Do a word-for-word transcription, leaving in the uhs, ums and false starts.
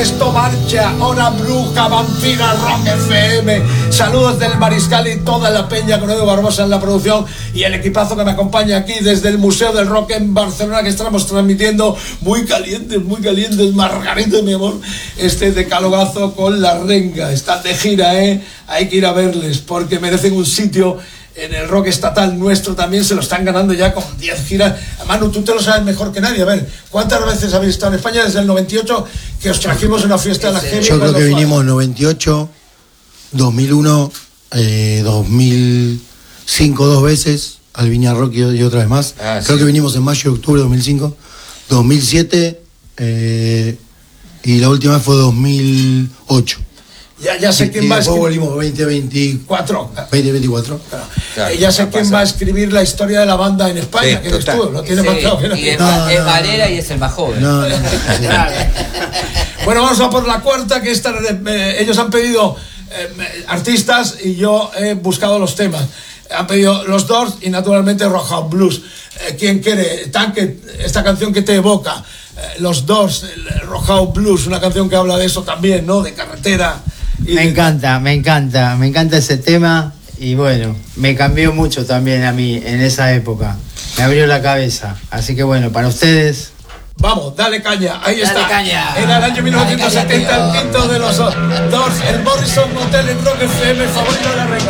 esto marcha, hora bruja, vampira, Rock F M. Saludos del Mariscal y toda la peña con Edu Barbosa en la producción y el equipazo que me acompaña aquí desde el Museo del Rock en Barcelona, que estamos transmitiendo muy calientes, muy calientes, Margarita, mi amor, este decalogazo con La Renga. Están de gira, ¿eh? Hay que ir a verles porque merecen un sitio en el rock estatal nuestro. También se lo están ganando ya con diez giras. Manu, tú te lo sabes mejor que nadie. A ver, ¿cuántas veces habéis estado en España desde el noventa y ocho que os trajimos una fiesta de la Heavy? Yo creo que vinimos noventa y ocho, dos mil uno, eh, dos mil cinco dos veces al Viña Rock y, y otra vez más. Ah, creo sí. que vinimos en mayo y octubre de dos mil cinco, dos mil siete eh, y la última vez fue dos mil ocho. Ya, ya sé y, quién y va a escribir. volvimos veinte veinticuatro. veinte veinticuatro. Claro. Claro, ya sé quién va a escribir la historia de la banda en España, sí, que eres tú, no tiene sí, más claro que no. Y es, no, es no, Valera no. y es el más joven. No, no, no. Bueno, vamos a por la cuarta, que esta, eh, ellos han pedido eh, artistas y yo he buscado los temas. Han pedido los Doors y naturalmente Rock House Blues. Eh, ¿Quién quiere? Tanque, esta canción que te evoca. Eh, los Doors, el Rock House Blues, una canción que habla de eso también, ¿no? De carretera. Y me encanta, me encanta, me encanta ese tema y bueno, me cambió mucho también a mí en esa época, me abrió la cabeza, así que bueno, para ustedes... Vamos, dale caña, ahí dale está. Caña. Era el año mil novecientos setenta, el quinto de los Doors, el Morrison Hotel en Rock F M, favorito de La Renga.